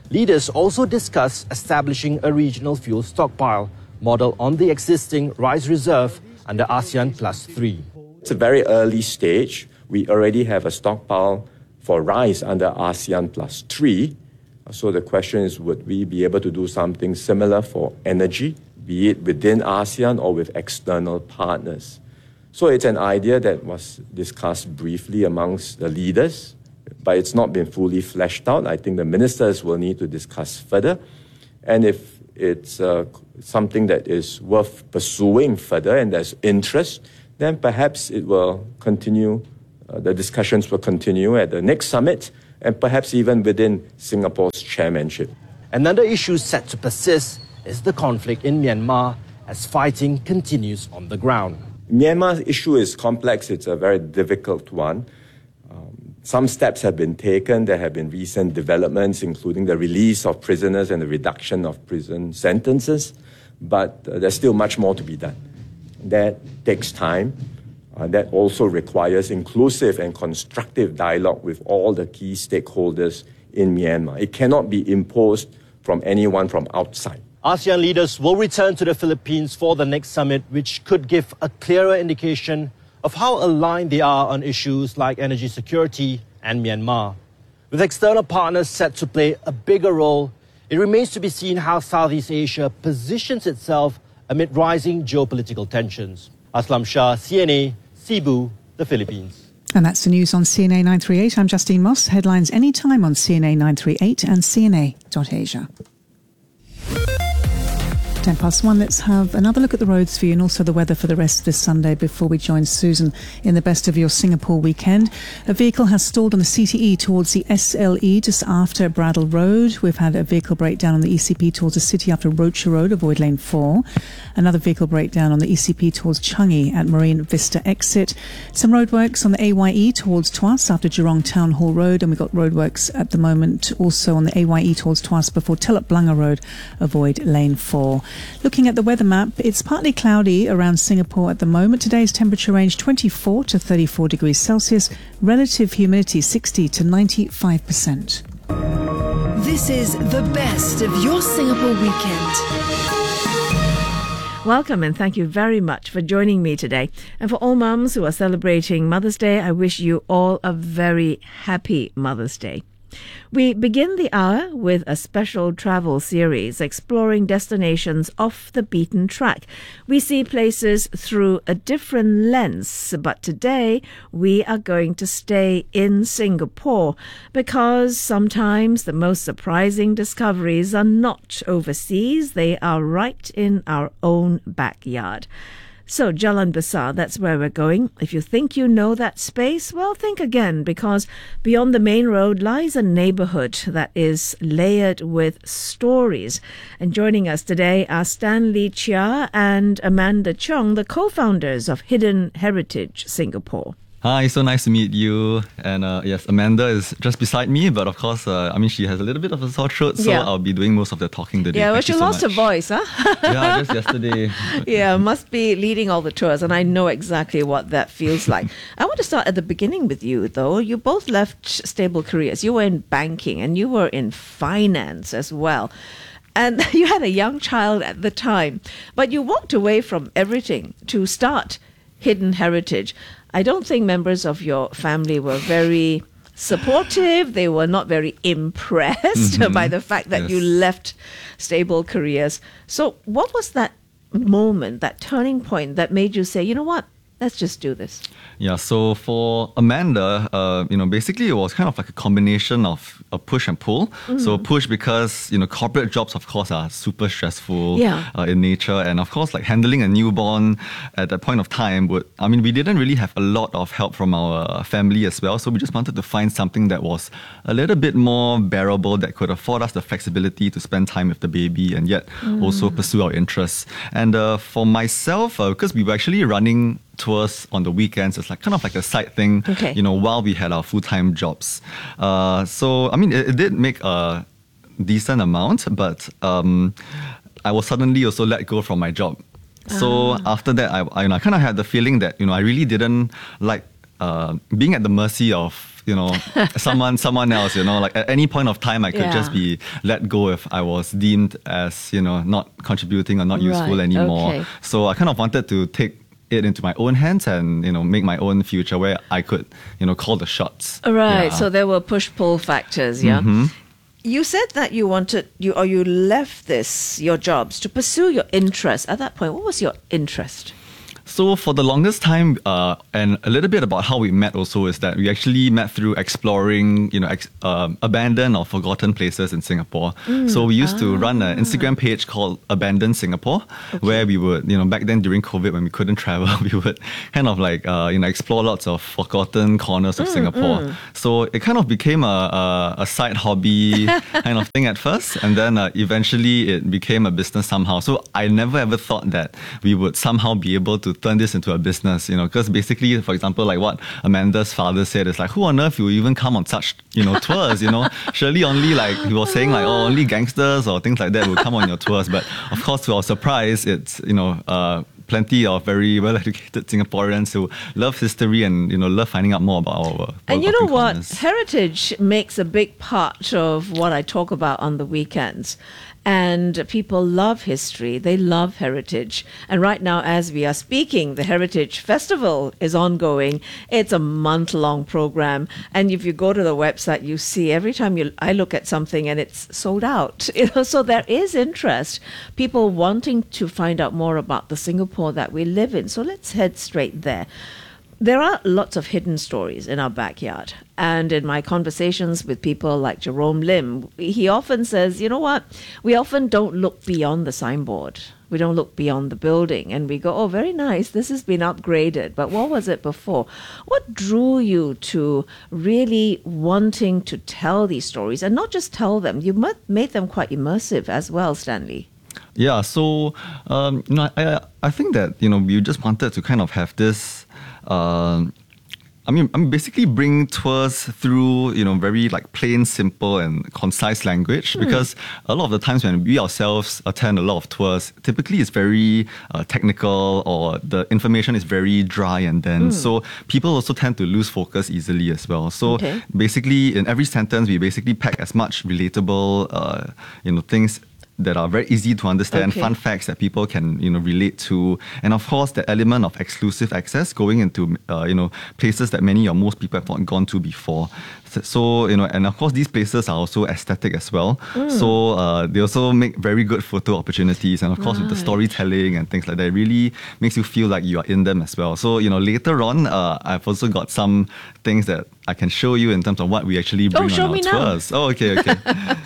Leaders also discussed establishing a regional fuel stockpile model on the existing rice reserve under ASEAN Plus three. It's a very early stage. We already have a stockpile for rice under ASEAN Plus three. So the question is, would we be able to do something similar for energy, be it within ASEAN or with external partners? So it's an idea that was discussed briefly amongst the leaders, but it's not been fully fleshed out. I think the ministers will need to discuss further. And if it's uh, something that is worth pursuing further and there's interest, then perhaps it will continue, uh, the discussions will continue at the next summit and perhaps even within Singapore's chairmanship. Another issue set to persist is the conflict in Myanmar as fighting continues on the ground. Myanmar's issue is complex. It's a very difficult one. Um, some steps have been taken. There have been recent developments, including the release of prisoners and the reduction of prison sentences. But uh, there's still much more to be done. That takes time. Uh, that also requires inclusive and constructive dialogue with all the key stakeholders in Myanmar. It cannot be imposed from anyone from outside. ASEAN leaders will return to the Philippines for the next summit, which could give a clearer indication of how aligned they are on issues like energy security and Myanmar. With external partners set to play a bigger role, it remains to be seen how Southeast Asia positions itself amid rising geopolitical tensions. Aslam Shah, C N A, Cebu, the Philippines. And that's the news on C N A nine thirty-eight. I'm Justine Moss. Headlines anytime on C N A nine thirty-eight and C N A dot asia. ten past one, let's have another look at the roads for you and also the weather for the rest of this Sunday before we join Susan in the best of your Singapore weekend. A vehicle has stalled on the C T E towards the S L E just after Bradle Road. We've had a vehicle breakdown on the E C P towards the city after Rocher Road, avoid lane four. Another vehicle breakdown on the E C P towards Changi at Marine Vista exit. Some roadworks on the A Y E towards Tuas after Jurong Town Hall Road, and we've got roadworks at the moment also on the A Y E towards Tuas before Teluk Blangah Road, avoid lane four. Looking at the weather map, it's partly cloudy around Singapore at the moment. Today's temperature range twenty-four to thirty-four degrees Celsius, relative humidity sixty to ninety-five percent. This is the best of your Singapore weekend. Welcome and thank you very much for joining me today. And for all mums who are celebrating Mother's Day, I wish you all a very happy Mother's Day. We begin the hour with a special travel series exploring destinations off the beaten track. We see places through a different lens, but today we are going to stay in Singapore because sometimes the most surprising discoveries are not overseas, they are right in our own backyard. So, Jalan Besar, that's where we're going. If you think you know that space, well, think again, because beyond the main road lies a neighborhood that is layered with stories. And joining us today are Stanley Chia and Amanda Chong, the co-founders of Hidden Heritage Singapore. Hi, so nice to meet you. And uh, yes, Amanda is just beside me, but of course, uh, I mean, she has a little bit of a sore throat, so Yeah. I'll be doing most of the talking today. Yeah, well, Thank she you so lost her much. voice, huh? Yeah, just yesterday. Yeah, must be leading all the tours, and I know exactly what that feels like. I want to start at the beginning with you, though. You both left stable careers. You were in banking and you were in finance as well. And you had a young child at the time, but you walked away from everything to start Hidden Heritage. I don't think members of your family were very supportive. They were not very impressed Mhm. by the fact that Yes. you left stable careers. So what was that moment, that turning point that made you say, you know what, let's just do this? Yeah, so for Amanda, uh, you know, basically it was kind of like a combination of a push and pull. Mhm. So push because, you know, corporate jobs, of course, are super stressful Yeah. uh, in nature. And of course, like handling a newborn at that point of time would, I mean, we didn't really have a lot of help from our family as well. So we just wanted to find something that was a little bit more bearable, that could afford us the flexibility to spend time with the baby and yet Mm. also pursue our interests. And uh, for myself, uh, because we were actually running tours on the weekends, it's like kind of like a side thing, Okay. you know, while we had our full-time jobs. Uh, so, I mean, it, it did make a decent amount, but um, I was suddenly also let go from my job. So Ah. after that, I, I, you know, I kind of had the feeling that, you know, I really didn't like uh, being at the mercy of you know, someone someone else, you know, like at any point of time I could Yeah. just be let go if I was deemed as, you know, not contributing or not useful Right, anymore. okay. So I kind of wanted to take it into my own hands and, you know, make my own future where I could, you know, call the shots. Right. Yeah. So there were push-pull factors, yeah? Mhm. You said that you wanted, you or you left this, your jobs, to pursue your interest. At that point, what was your interest? So for the longest time, uh, and a little bit about how we met also is that we actually met through exploring, you know, ex- um, abandoned or forgotten places in Singapore. Mm, So we used to run an Instagram page called Abandoned Singapore, where we would, you know, back then during COVID when we couldn't travel, we would kind of like, uh, you know, explore lots of forgotten corners of Mm, Singapore. mm. So it kind of became a, a, a side hobby kind of thing at first, and then uh, eventually it became a business somehow. So I never ever thought that we would somehow be able to turn this into a business, you know, because basically, for example, like what Amanda's father said is like, who on earth will even come on such, you know, tours, you know? Surely only like, he was saying like, oh, only gangsters or things like that will come on your tours. But of course, to our surprise, it's, you know, uh, plenty of very well-educated Singaporeans who love history and, you know, love finding out more about our And you know forgotten what? corners. Heritage makes a big part of what I talk about on the weekends. And people love history. They love heritage. And right now, as we are speaking, the Heritage Festival is ongoing. It's a month-long program. And if you go to the website, you see every time you I look at something and it's sold out. You know, so there is interest. People wanting to find out more about the Singapore that we live in. So let's head straight there. There are lots of hidden stories in our backyard. And in my conversations with people like Jerome Lim, he often says, you know what? We often don't look beyond the signboard. We don't look beyond the building. And we go, oh, very nice. This has been upgraded. But what was it before? What drew you to really wanting to tell these stories? And not just tell them. You mu- made them quite immersive as well, Stanley. Yeah, so um, you know, I I think that, you know, we just wanted to kind of have this. Uh, I mean, I mean, basically bring tours through, you know, very like plain, simple, and concise language. Mm. Because a lot of the times when we ourselves attend a lot of tours, typically it's very uh, technical or the information is very dry and dense. Mm. So people also tend to lose focus easily as well. So Okay. basically, in every sentence, we basically pack as much relatable, uh, you know, things that are very easy to understand, Okay. fun facts that people can, you know, relate to, and of course the element of exclusive access, going into uh, you know, places that many or most people have not gone to before. So, so, you know, and of course these places are also aesthetic as well. Mm. So uh, they also make very good photo opportunities, and of course with the Right. storytelling and things like that, it really makes you feel like you are in them as well. So, you know, later on, uh, I've also got some things that I can show you in terms of what we actually bring Oh, show on our me now. tours. Oh, okay, okay.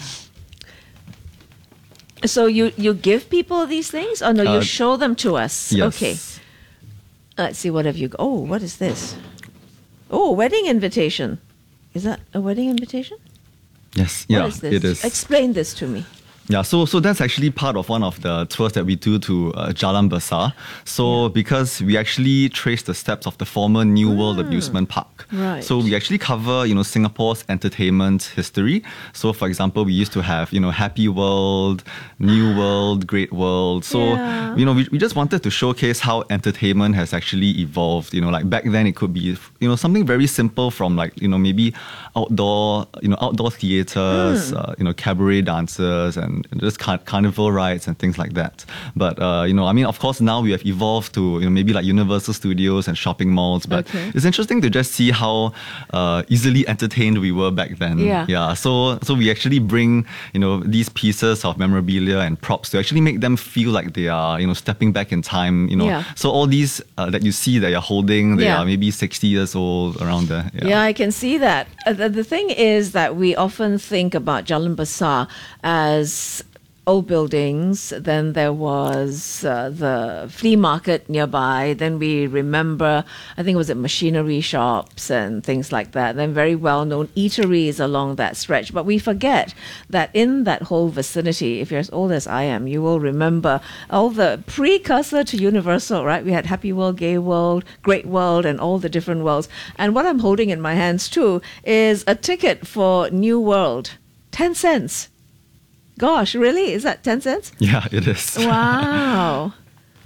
So you, you give people these things? Or no, you Uh, show them to us? yes. Okay. Let's see, what have you... Oh, what is this? Oh, wedding invitation. Is that a wedding invitation? Yes, What yeah, is this? it is. Explain this to me. Yeah, so so that's actually part of one of the tours that we do to uh, Jalan Besar. So because we actually trace the steps of the former New World Amusement Park. Right. So we actually cover, you know, Singapore's entertainment history. So for example, we used to have, you know, Happy World, New World, Great World. So, Yeah. you know, we, we just wanted to showcase how entertainment has actually evolved. You know, like back then it could be, you know, something very simple from like, you know, maybe outdoor, you know, outdoor theatres, Mm. uh, you know, cabaret dancers and just car- carnival rides and things like that. But, uh, you know, I mean, of course, now we have evolved to, you know, maybe like Universal Studios and shopping malls. But Okay. it's interesting to just see how uh, easily entertained we were back then. Yeah. Yeah. So, so we actually bring, you know, these pieces of memorabilia and props to actually make them feel like they are, you know, stepping back in time, you know. Yeah. So all these uh, that you see that you're holding, they Yeah. are maybe sixty years old, around there. Yeah, I can see that. Uh, the, the thing is that we often think about Jalan Besar as old buildings. Then there was uh, the flea market nearby. Then we remember, I think it was at machinery shops and things like that. Then very well-known eateries along that stretch. But we forget that in that whole vicinity, if you're as old as I am, you will remember all the precursor to Universal, right? We had Happy World, Gay World, Great World, and all the different worlds. And what I'm holding in my hands too is a ticket for New World. ten cents. Gosh, really? Is that ten cents? Yeah, it is. Wow.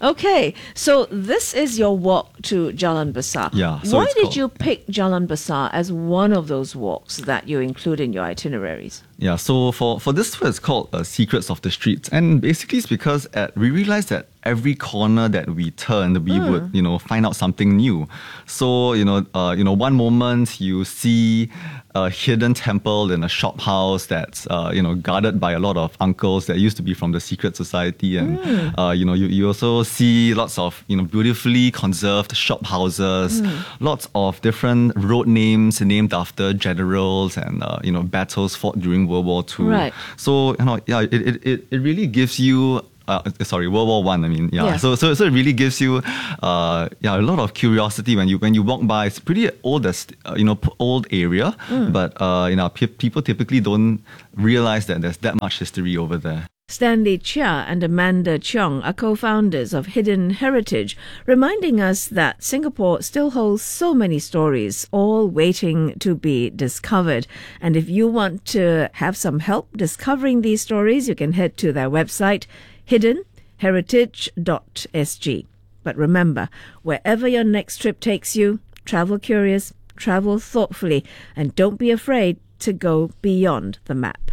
Okay, so this is your walk to Jalan Besar. Yeah, so Why it's did called- you pick Jalan Besar as one of those walks that you include in your itineraries? Yeah, so for, for this tour, it's called uh, Secrets of the Streets. And basically it's because at, we realized that every corner that we turned, we Mm. would, you know, find out something new. So, you know, uh, you know, one moment you see a hidden temple in a shop house that's, uh, you know, guarded by a lot of uncles that used to be from the secret society. And, Mm. uh, you know, you, you also see lots of, you know, beautifully conserved shop houses, Mm. lots of different road names named after generals and, uh, you know, battles fought during World War Two. Right. So, you know, yeah, it, it, it, it really gives you Uh, sorry, World War One. I. I mean, yeah. Yeah. So, so, so it really gives you, uh, yeah, a lot of curiosity when you when you walk by. It's pretty old, as uh, you know, p- old area, Mm. but uh, you know, pe- people typically don't realize that there's that much history over there. Stanley Chia and Amanda Cheong are co-founders of Hidden Heritage, reminding us that Singapore still holds so many stories, all waiting to be discovered. And if you want to have some help discovering these stories, you can head to their website, hidden heritage dot s g. But remember, wherever your next trip takes you, travel curious, travel thoughtfully, and don't be afraid to go beyond the map.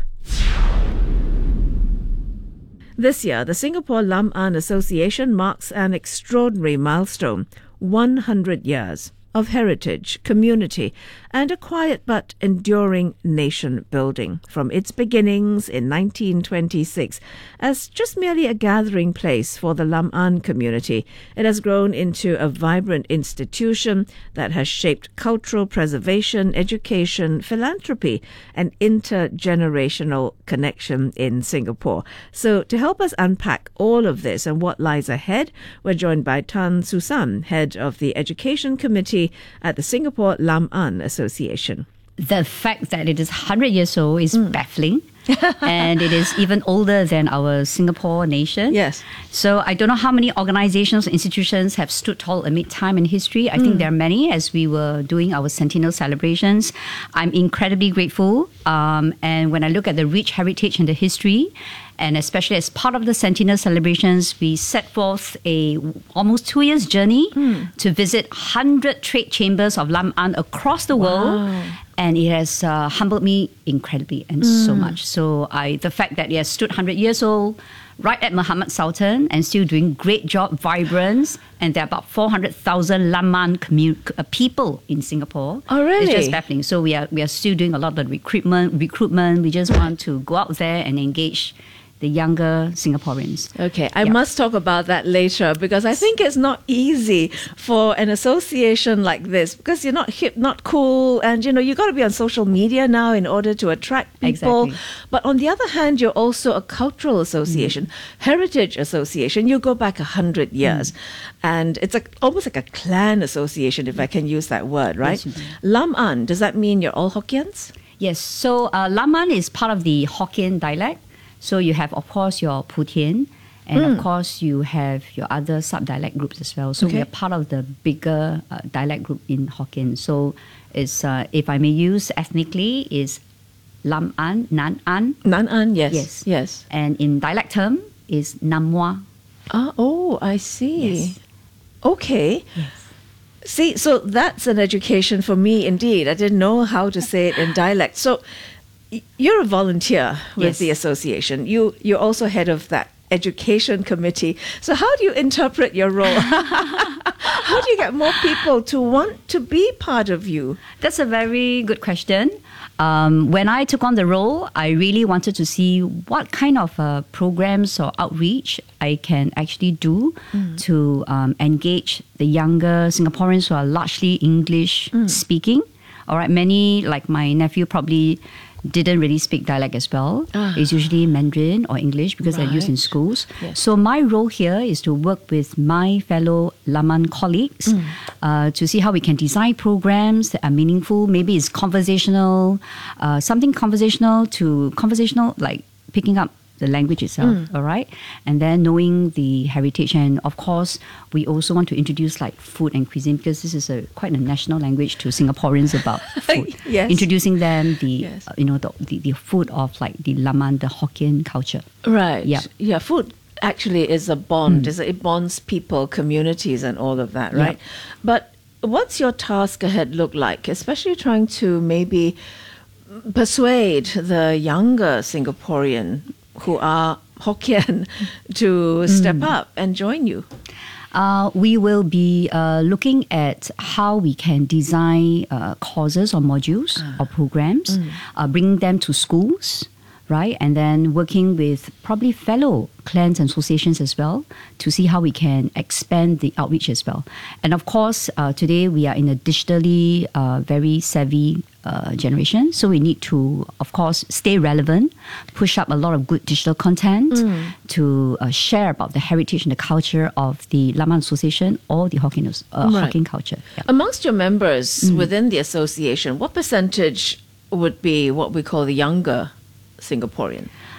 This year, the Singapore Lam An Association marks an extraordinary milestone, one hundred years of heritage, community, and a quiet but enduring nation building. From its beginnings in nineteen twenty-six as just merely a gathering place for the Lam An community, it has grown into a vibrant institution that has shaped cultural preservation, education, philanthropy, and intergenerational connection in Singapore. So to help us unpack all of this and what lies ahead, we're joined by Tan Susan, head of the Education Committee at the Singapore Lam An Association. The fact that it is one hundred years old is baffling. And it is even older than our Singapore nation. Yes. So I don't know how many organizations, institutions have stood tall amid time and history. I think Mm. there are many as we were doing our centennial celebrations. I'm incredibly grateful. Um, and when I look at the rich heritage and the history, and especially as part of the centennial celebrations, we set forth a almost two years journey to visit one hundred trade chambers of Lam An across the world. Wow. And it has uh, humbled me incredibly and so Mm. much. So I, the fact that it has stood one hundred years old, right at Muhammad Sultan, and still doing great job, vibrance, and there are about four hundred thousand Lam An commu- uh, people in Singapore. Oh, really? It's just baffling. So we are we are still doing a lot of recruitment. Recruitment. We just want to go out there and engage the younger Singaporeans. Okay, I must talk about that later because I think it's not easy for an association like this because you're not hip, not cool, and you know you got to be on social media now in order to attract people. Exactly. But on the other hand, you're also a cultural association, heritage association. You go back a hundred years, and it's a, almost like a clan association, if I can use that word, right? Yes, you do. Lam An, does that mean you're all Hokkiens? Yes, so uh, Lam An is part of the Hokkien dialect. So you have, of course, your Putian, and Mm. of course you have your other sub-dialect groups as well. So we Okay. are part of the bigger uh, dialect group in Hokkien. So it's, uh, if I may use ethnically, is Lam An, Nan An. Nan An, yes. Yes. Yes. And in dialect term is Nam Mua. Ah, oh, I see. Yes. Okay. See, so that's an education for me indeed. I didn't know how to say it in dialect. So y- you're a volunteer with Yes. the association. You you're also head of that education committee. So how do you interpret your role? How do you get more people to want to be part of you? That's a very good question. Um, when I took on the role, I really wanted to see what kind of uh, programs or outreach I can actually do Mm. to um, engage the younger Singaporeans who are largely English Mm. speaking. All right, many, like my nephew, probably didn't really speak dialect as well. Ah. It's usually Mandarin or English because they're used in Right. schools. Yes. So my role here is to work with my fellow Laman colleagues Mm. uh, to see how we can design programs that are meaningful. Maybe it's conversational, uh, something conversational to conversational, like picking up the language itself, Mm. all right? And then knowing the heritage. And of course, we also want to introduce like food and cuisine because this is a quite a national language to Singaporeans about food. Yes. Introducing them the, Yes. uh, you know, the, the, the food of like the Laman, the Hokkien culture. Right. Yeah. Yeah, food actually is a bond. Mm. Is it bonds people, communities, and all of that, right? Yeah. But what's your task ahead look like, especially trying to maybe persuade the younger Singaporean who are Hokkien to step Mm. up and join you? Uh, we will be uh, looking at how we can design uh, courses or modules or programs, Mm. uh, bringing them to schools, right? And then working with probably fellow clans and associations as well to see how we can expand the outreach as well. And of course, uh, today we are in a digitally uh, very savvy uh, generation. So we need to, of course, stay relevant, push up a lot of good digital content Mm. to uh, share about the heritage and the culture of the Laman Association or the Hokkien, uh, Right. Hokkien culture. Yeah. Amongst your members Mm. within the association, what percentage would be what we call the younger Singaporean?